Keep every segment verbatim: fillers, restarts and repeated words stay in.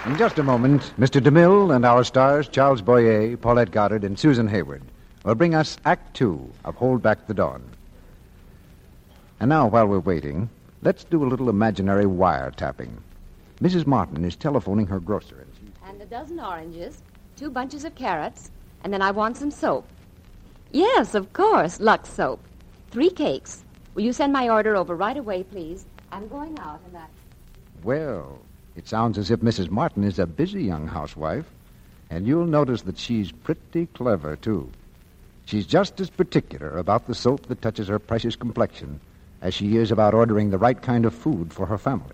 In just a moment, Mister DeMille and our stars, Charles Boyer, Paulette Goddard, and Susan Hayward, will bring us Act Two of Hold Back the Dawn. And now, while we're waiting, let's do a little imaginary wiretapping. Missus Martin is telephoning her grocer. And a dozen oranges, two bunches of carrots, and then I want some soap. Yes, of course, Lux soap. Three cakes. Will you send my order over right away, please? I'm going out and that... Well, it sounds as if Missus Martin is a busy young housewife, and you'll notice that she's pretty clever, too. She's just as particular about the soap that touches her precious complexion as she is about ordering the right kind of food for her family.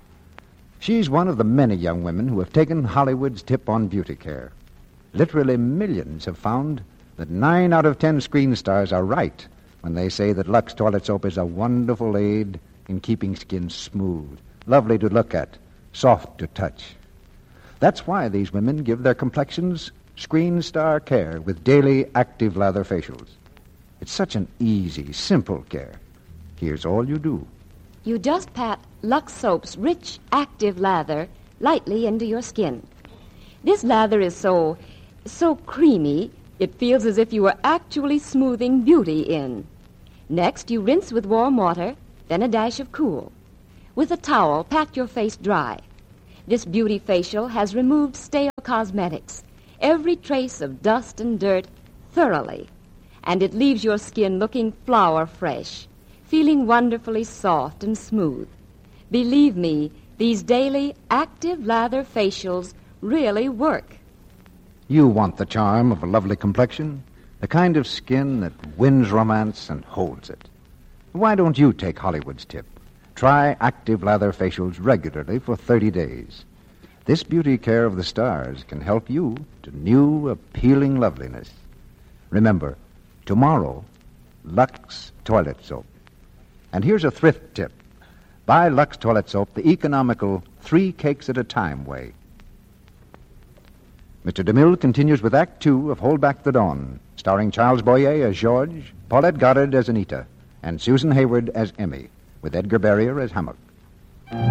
She's one of the many young women who have taken Hollywood's tip on beauty care. Literally millions have found that nine out of ten screen stars are right when they say that Lux toilet soap is a wonderful aid in keeping skin smooth, lovely to look at, soft to touch. That's why these women give their complexions screen star care with daily active lather facials. It's such an easy, simple care. Here's all you do. You just pat Lux Soap's rich, active lather lightly into your skin. This lather is so, so creamy, it feels as if you were actually smoothing beauty in. Next, you rinse with warm water, then a dash of cool. With a towel, pat your face dry. This beauty facial has removed stale cosmetics, every trace of dust and dirt thoroughly, and it leaves your skin looking flower fresh, feeling wonderfully soft and smooth. Believe me, these daily active lather facials really work. You want the charm of a lovely complexion, the kind of skin that wins romance and holds it. Why don't you take Hollywood's tip? Try active lather facials regularly for thirty days. This beauty care of the stars can help you to new, appealing loveliness. Remember, tomorrow, Lux toilet soap. And here's a thrift tip. Buy Lux toilet soap the economical three cakes at a time way. Mister DeMille continues with Act Two of Hold Back the Dawn, starring Charles Boyer as George, Paulette Goddard as Anita, and Susan Hayward as Emmy, with Edgar Barrier as Hammock.